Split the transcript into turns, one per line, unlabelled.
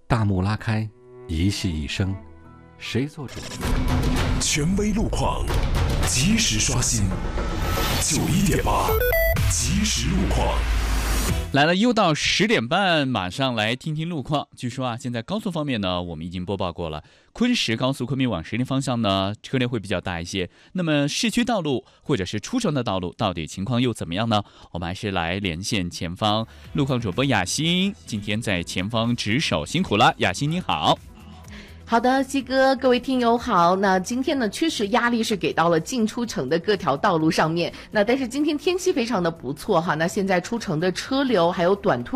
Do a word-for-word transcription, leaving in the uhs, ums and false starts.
大幕拉开，一戏一生，谁做主？
权威路况，及时刷新。九一点八，及时路况。
来了，又到十点半，马上来听听路况。据说啊，现在高速方面呢，我们已经播报过了。昆石高速昆明往石林方向呢，车流会比较大一些。那么市区道路或者是出城的道路，到底情况又怎么样呢？我们还是来连线前方路况主播雅欣，今天在前方值守，辛苦了，雅欣你好。
好的，西哥，各位听友好。那今天呢，确实压力是给到了进出城的各条道路上面。那但是今天天气非常的不错哈。那现在出城的车流还有短途